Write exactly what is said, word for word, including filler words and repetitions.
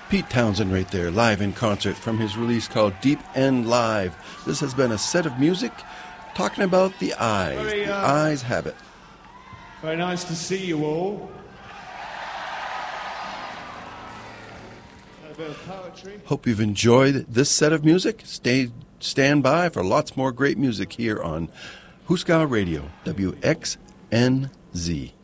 Pete Townsend right there, live in concert from his release called Deep End Live. This has been a set of music talking about the eyes. Very, the uh, eyes have it. Very nice to see you all. A bit of poetry. Hope you've enjoyed this set of music. Stay stand by for lots more great music here on Huska Radio, W X N Z.